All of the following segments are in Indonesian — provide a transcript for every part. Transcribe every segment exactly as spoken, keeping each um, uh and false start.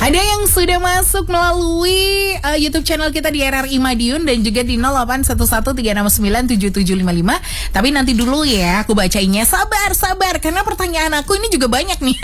Ada yang sudah masuk melalui uh, YouTube channel kita di R R I Madiun dan juga di nol delapan satu satu tiga enam sembilan tujuh tujuh lima lima. Tapi nanti dulu ya aku bacainnya. Sabar, sabar karena pertanyaan aku ini juga banyak nih.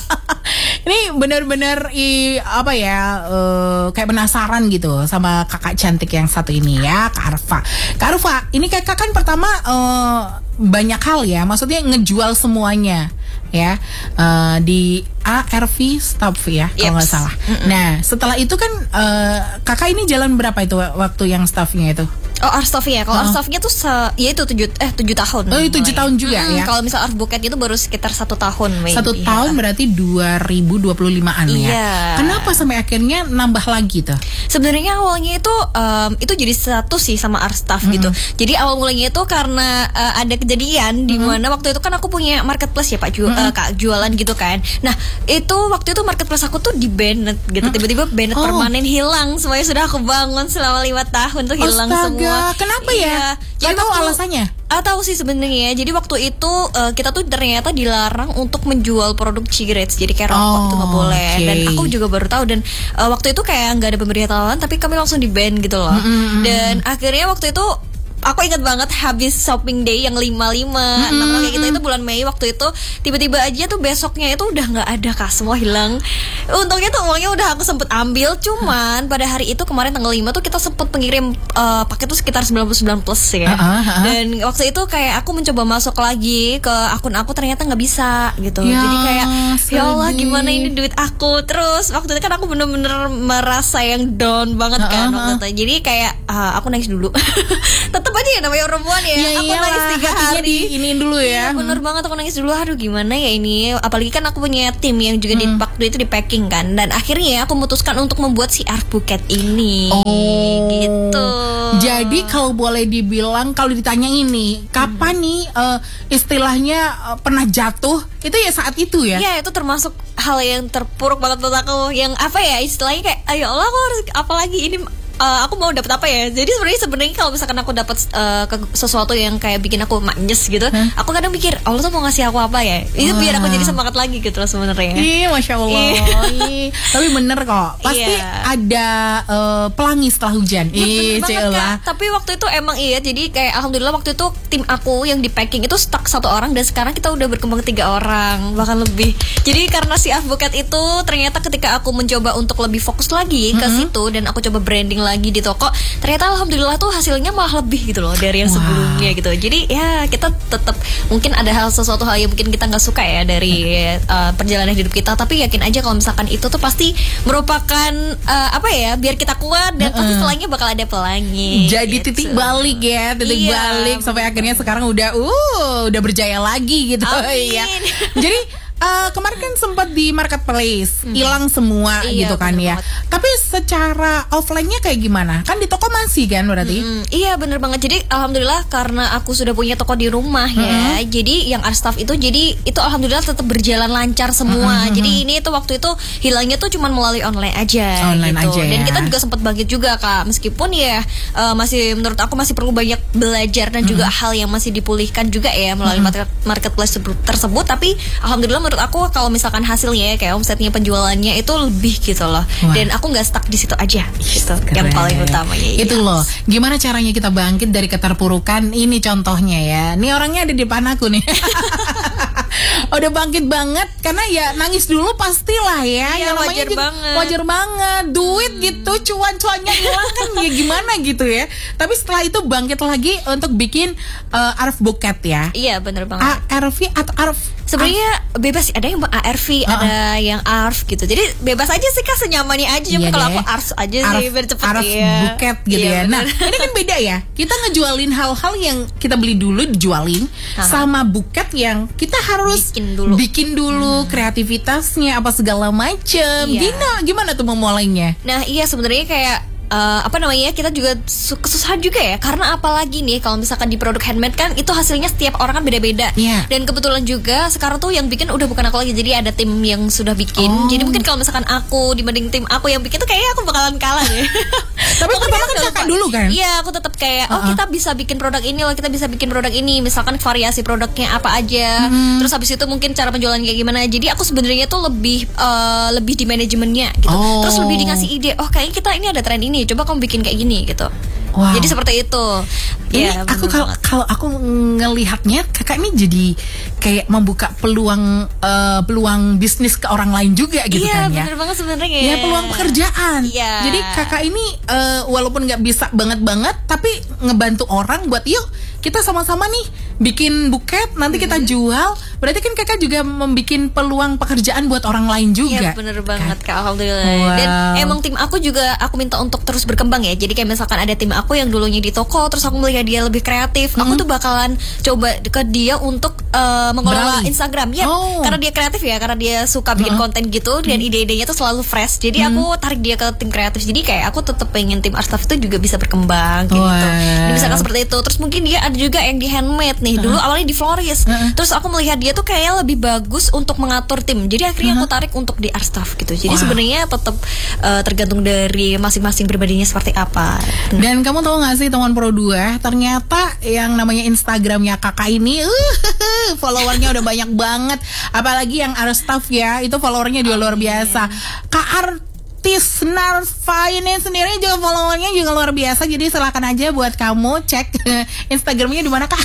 Ini benar-benar i, apa ya uh, kayak penasaran gitu sama kakak cantik yang satu ini ya, Kak Arfa. Kak Arfa, ini kakak kan pertama uh, banyak hal ya, maksudnya ngejual semuanya ya uh, di A R V Stuff ya kalau nggak salah. Mm-mm. Nah setelah itu kan uh, kakak ini jalan berapa itu waktu yang staffnya itu? Oh, art stuff ya. Kalau uh. art stuffnya tuh se- ya itu tujuh eh tujuh tahun. Oh, tujuh tahun juga hmm, ya. Kalau misal art buket itu baru sekitar satu tahun. Maybe. Satu tahun berarti dua ribu dua puluh limaan ya. Iya. Kenapa sampai akhirnya nambah lagi tuh? Sebenarnya awalnya itu um, itu jadi satu sih sama art stuff hmm. gitu. Jadi awal mulanya itu karena uh, ada kejadian hmm. di mana waktu itu kan aku punya marketplace ya Pak ju- hmm. uh, Kak jualan gitu kan. Nah itu waktu itu marketplace aku tuh di banned gitu. Hmm. Tiba-tiba banned oh. permanen hilang. Semuanya sudah aku bangun selama lima tahun tuh hilang Astaga. semua. Kenapa ya? Gak tahu alasannya. Ah, tahu sih sebenarnya. Jadi waktu itu uh, kita tuh ternyata dilarang untuk menjual produk cigarettes. Jadi kayak rokok oh, itu nggak boleh. Okay. Dan aku juga baru tahu. Dan uh, waktu itu kayak nggak ada pemberitahuan, tapi kami langsung di ban gitu loh. Mm-hmm. Dan akhirnya waktu itu aku ingat banget habis shopping day yang lima puluh lima, enam puluh kayak gitu, itu bulan Mei waktu itu tiba-tiba aja tuh besoknya itu udah nggak ada Kak, semua hilang. Untungnya tuh uangnya udah aku sempet ambil, cuman pada hari itu kemarin tanggal lima tuh kita sempet pengirim uh, paket tuh sekitar sembilan puluh sembilan plus ya. Uh-uh, uh-uh. Dan waktu itu kayak aku mencoba masuk lagi ke akun aku ternyata nggak bisa gitu. Ya, jadi kayak sedih. Ya Allah gimana ini duit aku. Terus waktu itu kan aku bener-bener merasa yang down banget uh-uh, kan waktu itu. Jadi kayak uh, aku nangis dulu. Tetap aja ya namanya perempuan ya, ya aku nangis tiga hari ini dulu ya. Ya bener banget aku nangis dulu. Aduh gimana ya ini, apalagi kan aku punya tim yang juga hmm. di waktu itu di packing kan. Dan akhirnya aku memutuskan untuk membuat si art buket ini. Oh gitu. Jadi kalau boleh dibilang, kalau ditanya ini kapan hmm. nih uh, istilahnya uh, pernah jatuh, itu ya saat itu ya. Iya, itu termasuk hal yang terpuruk banget buat aku. Yang apa ya istilahnya kayak ayo Allah aku harus apalagi ini. Uh, aku mau dapat apa ya? Jadi sebenarnya sebenarnya kalau misalkan aku dapat uh, sesuatu yang kayak bikin aku manjes gitu, huh? aku kadang mikir Allah tuh mau ngasih aku apa ya? Itu biar aku jadi semangat lagi gitu loh sebenarnya. Iya, masya Allah. Ih, tapi bener kok. Pasti iya. ada uh, pelangi setelah hujan. Iya, bener banget Kak. Tapi waktu itu emang iya. Jadi kayak alhamdulillah waktu itu tim aku yang di packing itu stuck satu orang dan sekarang kita udah berkembang tiga orang bahkan lebih. Jadi karena si advokat itu ternyata ketika aku mencoba untuk lebih fokus lagi ke mm-hmm. situ dan aku coba branding lagi di toko, ternyata alhamdulillah tuh hasilnya malah lebih gitu loh dari yang wow. sebelumnya gitu. Jadi ya kita tetap mungkin ada hal sesuatu hal yang mungkin kita nggak suka ya dari uh, perjalanan hidup kita, tapi yakin aja kalau misalkan itu tuh pasti merupakan uh, apa ya biar kita kuat dan uh-uh. pasti setelahnya bakal ada pelangi. Jadi gitu. titik balik ya, titik iya, balik sampai akhirnya sekarang udah uh udah berjaya lagi gitu. Iya. Jadi Uh, kemarin kan sempat di marketplace hilang hmm. semua iya, gitu kan ya. Banget. Tapi secara offline-nya kayak gimana? Kan di toko masih kan berarti? Hmm, iya bener banget. Jadi alhamdulillah karena aku sudah punya toko di rumah ya. Hmm. Jadi yang art stuff itu jadi itu alhamdulillah tetap berjalan lancar semua. Hmm. Jadi ini tuh waktu itu hilangnya tuh cuma melalui online aja. Online gitu. aja. Dan ya. kita juga sempat bangkit juga Kak. Meskipun ya uh, masih menurut aku masih perlu banyak belajar dan hmm. juga hal yang masih dipulihkan juga ya melalui hmm. marketplace tersebut. Tapi alhamdulillah menurut aku kalau misalkan hasilnya kayak omsetnya penjualannya itu lebih gitu loh. Wah. Dan aku nggak stuck di situ aja gitu. Keren. Yang paling utamanya itu ya. loh. Gimana caranya kita bangkit dari keterpurukan? Ini contohnya ya. Ini orangnya ada di depan aku nih. Udah bangkit banget karena ya nangis dulu pastilah ya. Iya, yang wajar juga, banget. Wajar banget. Duit hmm. gitu, cuan-cuannya hilang kan ya gimana gitu ya. Tapi setelah itu bangkit lagi untuk bikin uh, A R V buket ya. Iya bener banget. A R V atau A R V? Sebenarnya bebas sih, ada yang A R V, uh-uh. ada yang A R V gitu. Jadi bebas aja sih Kak, senyamannya aja. Cuma iya kalau aku A R V aja sih biar cepet A R V ya. buket gitu iya, ya. Bener. Nah ini kan beda ya. Kita ngejualin hal-hal yang kita beli dulu dijualin, uh-huh. sama buket yang kita harus bikin dulu, bikin dulu hmm. kreativitasnya apa segala macem. Iya. Gimana, gimana tuh memulainya? Nah iya sebenarnya kayak uh, apa namanya, kita juga su- kesusahan juga ya, karena apalagi nih kalau misalkan di produk handmade kan itu hasilnya setiap orang kan beda-beda. Yeah. Dan kebetulan juga sekarang tuh yang bikin udah bukan aku lagi, jadi ada tim yang sudah bikin. Oh. Jadi mungkin kalau misalkan aku dibanding tim aku yang bikin tuh kayaknya aku bakalan kalah deh. Tapi pertama kan kakak dulu kan? Iya, aku tetap kayak oh Uh-uh. kita bisa bikin produk ini loh, kita bisa bikin produk ini. Misalkan variasi produknya apa aja. Hmm. Terus habis itu mungkin cara penjualan kayak gimana. Jadi aku sebenarnya tuh lebih uh, lebih di manajemennya gitu. Oh. Terus lebih dikasih ide. Oh, kayaknya kita ini ada tren ini. Coba kamu bikin kayak gini gitu. Wow. Jadi seperti itu. Ini Ya, aku bener kalau banget. kalau aku ngelihatnya kakak ini jadi kayak membuka peluang uh, peluang bisnis ke orang lain juga gitu Iya, kan ya. bener banget sebenarnya. Ya peluang pekerjaan. Iya. Jadi kakak ini uh, walaupun nggak bisa banget-banget, tapi ngebantu orang buat yuk kita sama-sama nih bikin buket, nanti kita jual. Berarti kan kakak juga membuat peluang pekerjaan buat orang lain juga. Iya bener banget Kak, alhamdulillah. Wow. Dan emang tim aku juga aku minta untuk terus berkembang ya. Jadi kayak misalkan ada tim aku yang dulunya di toko, terus aku melihat dia lebih kreatif, Hmm. aku tuh bakalan coba ke dia untuk uh, mengelola Beralih. Instagram. Ya, Oh. karena dia kreatif ya, karena dia suka bikin Uh-uh. konten gitu dan ide-idenya tuh selalu fresh. Jadi aku tarik dia ke tim kreatif. Jadi kayak aku tetap pengen tim art staff itu juga bisa berkembang gitu. Wow. Jadi misalkan seperti itu. Terus mungkin dia ada juga yang di handmade nih. Dulu awalnya di florist. Uh-uh. Terus aku melihat dia tuh kayak lebih bagus untuk mengatur tim. Jadi akhirnya aku tarik untuk di art staff gitu. Jadi Wow. sebenarnya tetap uh, tergantung dari masing-masing pribadinya seperti apa. Dan kamu tahu gak sih teman Pro dua, ternyata yang namanya Instagramnya kakak ini uh, followernya udah banyak banget. Apalagi yang art staff ya, itu followernya juga luar biasa. Kak Artis Narva ini sendiri juga followernya juga luar biasa. Jadi silakan aja buat kamu cek Instagramnya di mana Kak.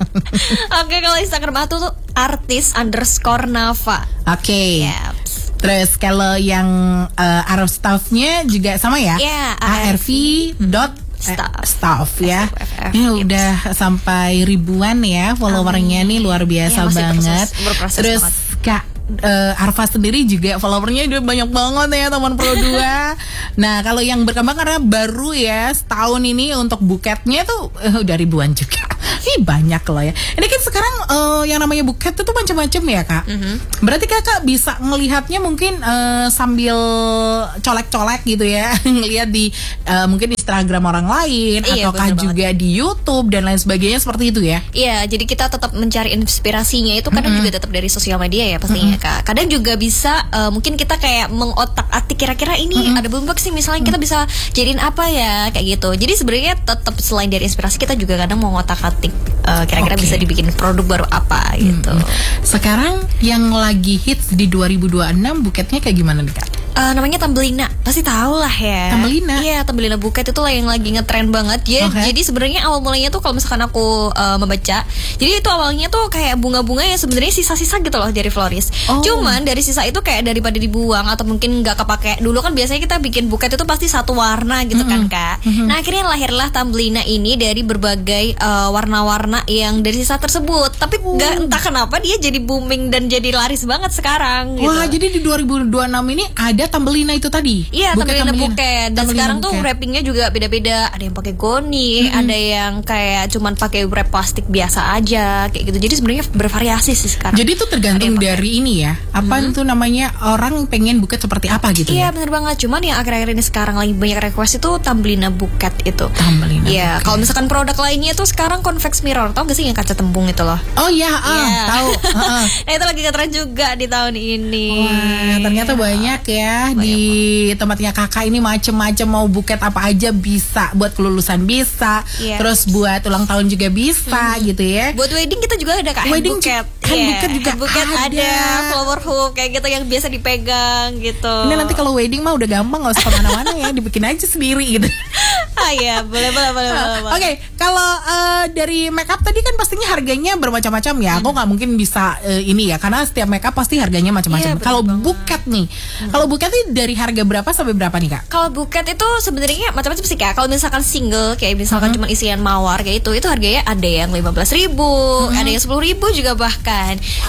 Oke, kalau Instagram aku tuh artis underscore Nava. Oke. Yaps. Terus kalau yang uh, art staffnya juga sama ya? Ya, A R V dot Staff. Eh, staff ya. S F F, Ini yep. udah sampai ribuan ya followernya nih, luar biasa Ya, masih banget. berproses- berproses Terus banget. Kak eh, Arfa sendiri juga followernya udah banyak banget ya teman Pro dua. Nah, kalau yang berkembang karena baru ya setahun ini untuk buketnya tuh eh, udah ribuan juga. Ih, banyak loh ya. Ini kan sekarang eh, yang namanya buket itu macam-macam ya Kak. Mhm. Berarti kakak bisa ngelihatnya mungkin eh, sambil colek-colek gitu ya, ngelihat di eh, mungkin Instagram orang lain, Iya, ataukah bener banget. juga di YouTube dan lain sebagainya seperti itu ya. Iya, jadi kita tetap mencari inspirasinya itu kadang juga tetap dari sosial media ya pastinya Kak. Kadang juga bisa uh, mungkin kita kayak mengotak-atik kira-kira ini ada bumbu sih, misalnya kita bisa jadiin apa ya kayak gitu. Jadi sebenarnya tetap selain dari inspirasi kita juga kadang mau ngotak-atik uh, kira-kira Oke. bisa dibikin produk baru apa gitu. Sekarang yang lagi hits di dua ribu dua puluh enam buketnya kayak gimana nih Kak? Uh, namanya Tambelina, pasti tahu lah ya. Tambelina? Iya, Tambelina buket itu lah yang lagi ngetren banget. Ya, Oke. jadi sebenarnya awal mulanya tuh kalau misalkan aku uh, membaca, jadi itu awalnya tuh kayak bunga-bunga yang sebenarnya sisa-sisa gitu loh dari florist. Oh. Cuman dari sisa itu kayak daripada dibuang atau mungkin nggak kepake. Dulu kan biasanya kita bikin buket itu pasti satu warna gitu kan Kak. Nah akhirnya lahirlah Tambelina ini dari berbagai uh, warna-warna yang dari sisa tersebut. Tapi nggak entah kenapa dia jadi booming dan jadi laris banget sekarang. Gitu. Wah, jadi di dua ribu dua puluh enam ini ada Tambelina itu tadi. Iya, Buket Tambelina buket. Dan Tambelina sekarang tuh buket. wrappingnya juga beda-beda. Ada yang pakai goni, ada yang kayak cuman pakai wrap plastik biasa aja, kayak gitu. Jadi sebenarnya bervariasi sih sekarang. Jadi itu tergantung Ada yang pakai. dari ini ya. Apa itu namanya, orang pengen buket seperti apa gitu Iya ya? bener banget. Cuman yang akhir-akhir ini sekarang lagi banyak request itu Tambelina buket itu. Tambelina Iya. buket. Kalau misalkan produk lainnya tuh sekarang convex mirror, tau gak sih yang kaca tembung itu loh? Oh iya, ah, Iya. tahu. Heeh. Nah itu lagi ngetren juga di tahun ini. Wah, ternyata banyak ya di tempatnya kakak ini, macem-macem, mau buket apa aja bisa, buat kelulusan bisa, Iya. terus buat ulang tahun juga bisa gitu ya. Buat wedding kita juga ada kak, hand Wedding buket. ju- hand Iya, buket juga hand buket ada. ada, flower hoop kayak gitu yang biasa dipegang gitu. Ini nanti kalau wedding mah udah gampang, nggak usah kemana-mana ya, dibikin aja sendiri gitu. ah iya, boleh boleh boleh boleh. Oke, boleh. kalau eh, dari makeup tadi kan pastinya harganya bermacam-macam ya. Aku nggak mungkin bisa eh, ini ya, karena setiap makeup pasti harganya macam-macam. Iya, bener Kalau banget. buket nih, kalau buket ini dari harga berapa sampai berapa nih Kak? Kalau buket itu sebenarnya macam-macam sih kak. Kalau misalkan single kayak misalkan cuma isian mawar kayak itu, itu harganya ada yang lima belas ribu, ada yang sepuluh ribu juga bahkan.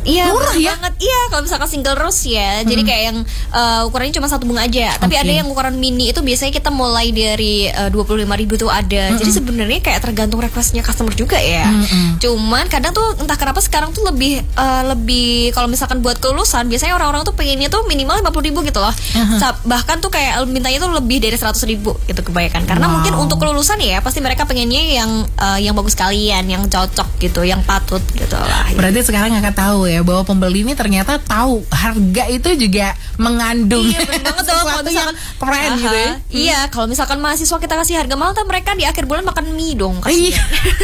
Iya, murah murah ya? banget. Iya, kalau misalkan single rose ya. Hmm. Jadi kayak yang uh, ukurannya cuma satu bunga aja. Tapi okay. ada yang ukuran mini itu biasanya kita mulai dari uh, dua puluh lima ribu tuh ada. Hmm. Jadi sebenarnya kayak tergantung requestnya customer juga ya. Hmm. Cuman kadang tuh entah kenapa sekarang tuh lebih uh, lebih kalau misalkan buat kelulusan biasanya orang-orang tuh pengennya tuh minimal lima puluh ribu gitu loh. Hmm. Bahkan tuh kayak mintanya tuh lebih dari seratus ribu gitu kebanyakan. Karena wow. mungkin untuk kelulusan ya pasti mereka pengennya yang uh, yang bagus sekalian, yang cocok gitu, yang patut gitu lah. Berarti sekarang kakak tahu ya bahwa pembeli ini ternyata tahu harga itu juga mengandung iya, banget dong, kalau misalkan keren uh-huh. gitu ya. Iya, kalau misalkan mahasiswa kita kasih harga mahal, mereka di akhir bulan makan mie dong kasih.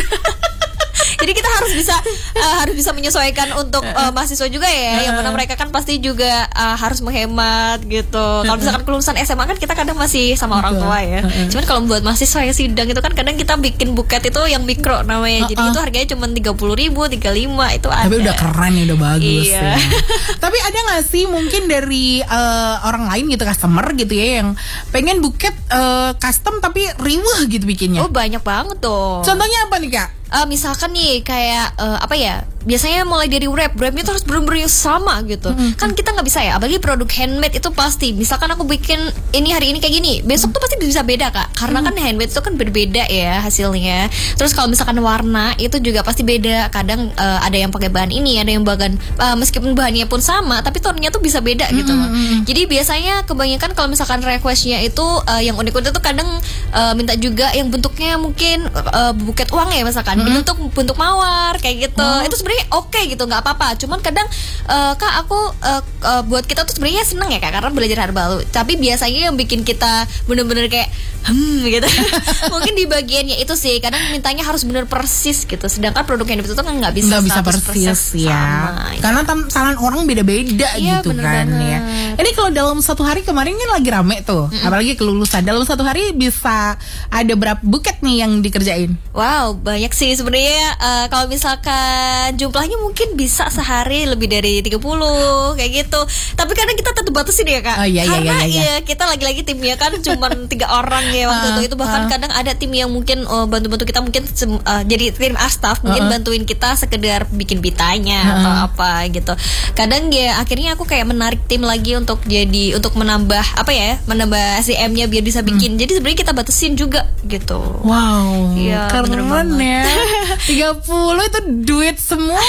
Jadi kita harus bisa uh, harus bisa menyesuaikan untuk uh, mahasiswa juga ya, yang mana mereka kan pasti juga uh, harus menghemat gitu. Kalau misalkan kelulusan S M A kan kita kadang masih sama orang tua ya. Cuman kalau buat mahasiswa yang sidang itu kan kadang kita bikin buket itu yang mikro namanya. Jadi itu harganya cuma tiga puluh ribu, tiga puluh lima itu ada. Tapi udah keren ya, udah bagus iya. ya. Tapi ada nggak sih mungkin dari uh, orang lain gitu, customer gitu ya, yang pengen buket uh, custom tapi riweh gitu bikinnya? Oh banyak banget dong. Contohnya apa nih kak? Uh, misalkan nih kayak uh, apa ya, biasanya mulai dari wrap, wrapnya tuh harus bener-bener sama gitu. Mm-hmm. Kan kita nggak bisa ya, apalagi produk handmade itu pasti. Misalkan aku bikin ini hari ini kayak gini, besok tuh pasti bisa beda kak. Karena mm-hmm. kan handmade itu kan berbeda ya hasilnya. Terus kalau misalkan warna itu juga pasti beda. Kadang uh, ada yang pakai bahan ini, ada yang bahan uh, meskipun bahannya pun sama, tapi tonnya tuh bisa beda mm-hmm. gitu. Jadi biasanya kebanyakan kalau misalkan requestnya itu uh, yang unik-unik tuh kadang uh, minta juga yang bentuknya mungkin uh, buket uang ya misalkan. Hmm. Bentuk bentuk mawar kayak gitu. Oh. Itu sebenarnya oke okay gitu, nggak apa-apa. Cuman kadang uh, kak aku uh, uh, buat kita tuh sebenarnya seneng ya kak, karena belajar hal baru. Tapi biasanya yang bikin kita bener-bener kayak hmm gitu. Mungkin di bagiannya itu sih, kadang mintanya harus bener persis gitu. Sedangkan produk yang itu kan nggak bisa nggak bisa persis ya. Sama, karena tam- tangan orang beda-beda iya, gitu kan banget. Ya. Ini kalau dalam satu hari kemarin kan lagi rame tuh, mm-mm. apalagi kelulusan. Dalam satu hari bisa ada berapa buket nih yang dikerjain? Wow, banyak sih. Sebenarnya uh, kalau misalkan jumlahnya mungkin bisa sehari lebih dari tiga puluh kayak gitu. Tapi kadang kita tetap batasin ya kak. Oh, iya, iya, Karena iya, iya. ya kita lagi-lagi timnya kan cuma tiga orang ya waktu uh, itu. Itu bahkan uh. kadang ada tim yang mungkin uh, bantu-bantu kita mungkin uh, jadi tim staff mungkin uh-uh. bantuin kita sekedar bikin pitanya uh-uh. atau apa gitu. Kadang ya akhirnya aku kayak menarik tim lagi untuk jadi untuk menambah apa ya, menambah S D M-nya biar bisa bikin. Hmm. Jadi sebenarnya kita batasin juga gitu. Wow, ya, keren ya. tiga puluh itu duit semua.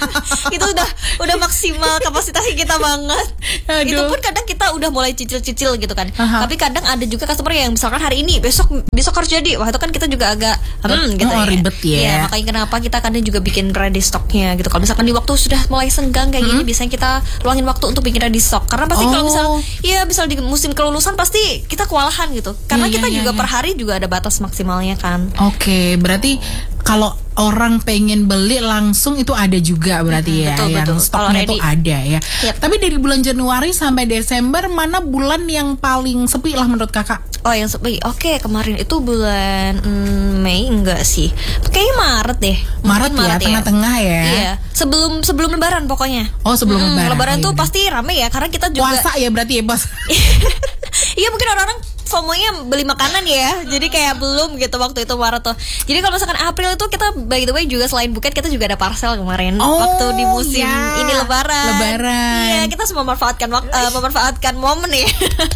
Itu udah udah maksimal kapasitasnya kita banget. Aduh. Itu pun kadang kita udah mulai cicil-cicil gitu kan. Uh-huh. Tapi kadang ada juga customer yang misalkan hari ini, besok besok harus jadi. Wah, itu kan kita juga agak hmm gitu oh, ya. ribet ya. Ya, makanya kenapa kita kadang juga bikin ready stocknya gitu. Kalau misalkan di waktu sudah mulai senggang kayak hmm. gini, biasanya kita luangin waktu untuk bikin ready stock. Karena pasti oh. kalau misal ya misal di musim kelulusan pasti kita kewalahan gitu. Karena ya, kita ya, juga ya, per hari juga ada batas maksimalnya kan. Oke, okay, berarti kalau orang pengen beli langsung itu ada juga berarti hmm, ya, betul, yang betul. stoknya itu ada ya. Yep. Tapi dari bulan Januari sampai Desember mana bulan yang paling sepi lah menurut kakak? Oh yang sepi, oke okay, kemarin itu bulan hmm, Mei enggak sih? Kayaknya Maret deh. Maret, Maret ya, tengah-tengah ya. Iya, sebelum sebelum Lebaran pokoknya. Oh sebelum hmm, Lebaran. Lebaran oh, tuh iya. pasti rame ya, karena kita juga. Puasa ya berarti ya bos. Iya mungkin orang-orang FOMO-nya beli makanan ya. Jadi kayak belum gitu waktu itu Maret tuh. Jadi kalau misalkan April itu kita by the way juga selain buket kita juga ada parcel kemarin. Oh, waktu di musim ya. ini Lebaran. Lebaran. Iya, kita semua memanfaatkan uh, memanfaatkan momen ya.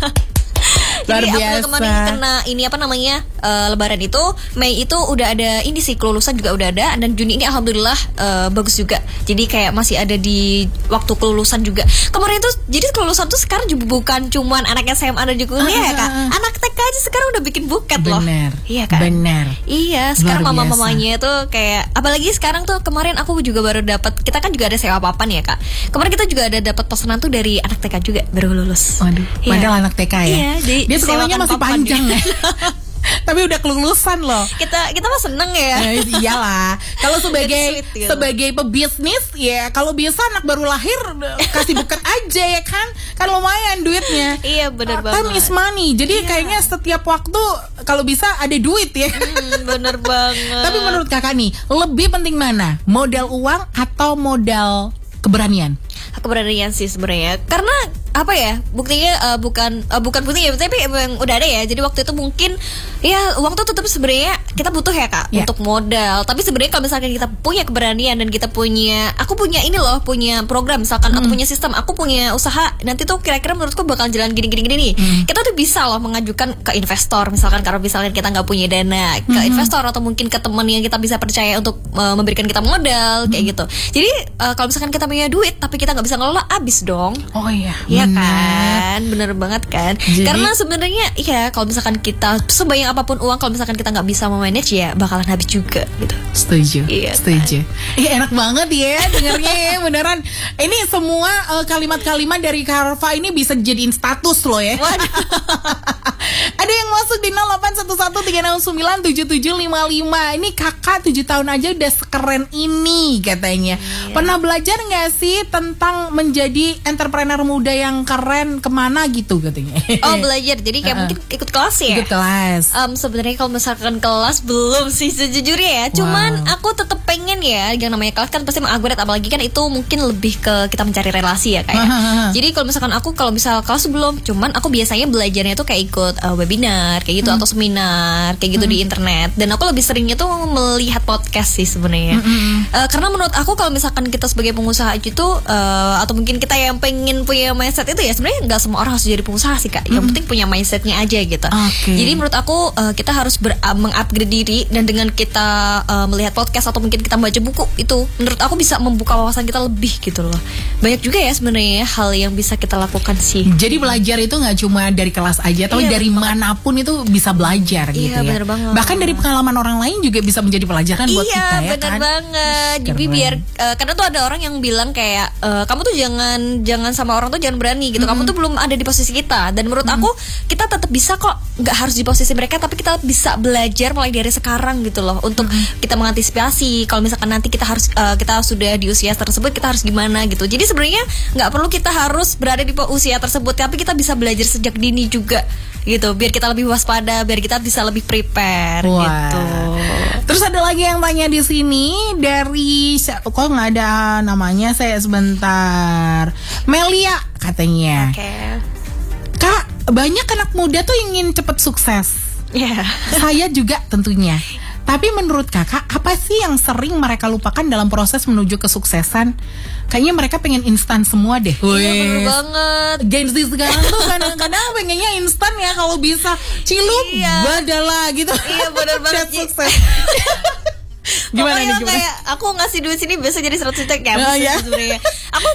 Luar Jadi biasa. April kemarin kena ini apa namanya uh, Lebaran itu, Mei itu udah ada ini sih kelulusan juga udah ada, dan Juni ini alhamdulillah uh, bagus juga. Jadi kayak masih ada di waktu kelulusan juga. Kemarin itu jadi kelulusan tuh sekarang juga bukan cuman anak S M A dan juga kuliah ya kak, anak T K aja sekarang udah bikin buket loh. Bener. Iya kan? Bener. Iya, sekarang mama-mamanya tuh kayak apalagi sekarang tuh kemarin aku juga baru dapat, kita kan juga ada sewa papan ya kak. Kemarin kita juga ada dapat pesanan tuh dari anak T K juga baru lulus. Waduh, iya. Padahal anak T K ya. Iya, jadi dia sekolahnya masih panjang ya. Tapi udah kelulusan loh. Kita kita mah seneng ya. Eh, iyalah. Kalau sebagai sweet, gitu. sebagai pebisnis ya, kalau biasa anak baru lahir kasih buket aja ya kan. Kan lumayan duitnya. Iya benar uh, banget. Time is money. Jadi iya. kayaknya setiap waktu kalau bisa ada duit ya. Hmm, bener banget. Tapi menurut kakak nih, lebih penting mana? Modal uang atau modal keberanian? Keberanian sih sebenarnya. Karena apa ya buktinya uh, bukan uh, bukan buktinya tapi emang udah ada ya. Jadi waktu itu mungkin ya uang tuh tetap sebenarnya kita butuh ya kak yeah. untuk modal. Tapi sebenarnya kalau misalkan kita punya keberanian dan kita punya, aku punya ini loh, punya program misalkan mm. atau punya sistem, aku punya usaha nanti tuh kira-kira menurutku bakal jalan gini-gini gini nih. Mm. Kita tuh bisa loh mengajukan ke investor misalkan kalau misalkan kita nggak punya dana ke mm-hmm. investor atau mungkin ke teman yang kita bisa percaya untuk uh, memberikan kita modal mm. kayak gitu. Jadi uh, kalau misalkan kita punya duit tapi kita nggak bisa ngelola, abis dong. Oh iya. Iya kan, bener banget kan. Jadi, karena sebenarnya ya kalau misalkan kita sebanyak apapun uang, kalau misalkan kita nggak bisa memanage ya bakalan habis juga gitu. Setuju, iya, setuju. Kan? Eh enak banget ya dengarnya ya beneran. Ini semua uh, kalimat-kalimat dari Karva ini bisa dijadiin status loh ya. Ada yang masuk di nol delapan satu satu tiga enam sembilan tujuh tujuh lima lima. Ini kakak tujuh tahun aja udah sekeren ini katanya. Iya. Pernah belajar nggak sih tentang menjadi entrepreneur muda yang keren kemana gitu katanya? Oh belajar, jadi kayak uh-uh. mungkin ikut kelas ya? Ikut kelas. Um, Sebenarnya kalau misalkan kelas belum sih sejujurnya ya. Wow. Cuman aku tetap pengen ya, yang namanya kelas kan pasti mengupgrade, apalagi kan itu mungkin lebih ke kita mencari relasi ya kayak. Uh-huh. Jadi kalau misalkan aku kalau misal kelas belum, cuman aku biasanya belajarnya tuh kayak ikut uh, webinar kayak gitu hmm. atau seminar kayak gitu hmm. di internet. Dan aku lebih seringnya tuh melihat podcast sih sebenarnya. Hmm. Uh, karena menurut aku kalau misalkan kita sebagai pengusaha itu uh, atau mungkin kita yang pengen punya mindset itu ya sebenarnya nggak semua orang harus jadi pengusaha sih kak. Yang hmm. penting punya mindsetnya aja gitu. Okay. Jadi menurut aku uh, kita harus ber- uh, mengupgrade diri, dan dengan kita uh, melihat podcast atau mungkin kita baca buku itu menurut aku bisa membuka wawasan kita lebih gitu loh. Banyak juga ya sebenarnya hal yang bisa kita lakukan sih. Jadi belajar itu nggak cuma dari kelas aja, tapi iya, dari manapun itu bisa belajar iya, gitu ya. Bener banget. Bahkan dari pengalaman orang lain juga bisa menjadi pelajaran buat iya, kita ya kan. Iya bener banget. Jadi biar uh, karena tuh ada orang yang bilang kayak uh, kamu tuh jangan jangan sama orang tuh jangan berani gitu. Mm-hmm. Kamu tuh belum ada di posisi kita. Dan menurut mm-hmm. aku kita tetap bisa kok, nggak harus di posisi mereka, tapi kita bisa belajar mulai dari sekarang gitu loh untuk mm-hmm. kita mengantisipasi kalau misalkan nanti kita harus uh, kita sudah di usia tersebut kita harus gimana gitu. Jadi sebenarnya nggak perlu kita harus berada di usia tersebut, tapi kita bisa belajar sejak dini juga gitu, biar kita lebih waspada, biar kita bisa lebih prepare. Wah. Gitu. Terus ada lagi yang tanya di sini dari kok nggak ada namanya, saya sebentar. Melia katanya. Oke. Okay. Kak, banyak anak muda tuh ingin cepet sukses. Yeah. Saya juga tentunya. Tapi menurut kakak, apa sih yang sering mereka lupakan dalam proses menuju kesuksesan? Kayaknya mereka pengen instan semua deh. Iya bener banget. Gen Z sekarang tuh kadang-kadang pengennya instan ya, kalau bisa cilup, iya. badala gitu. Iya bener banget. Sukses. Gimana nih, gimana? Kayak aku ngasih duit sini biasa jadi seratus juta kayak oh, ya? sebenarnya. Aku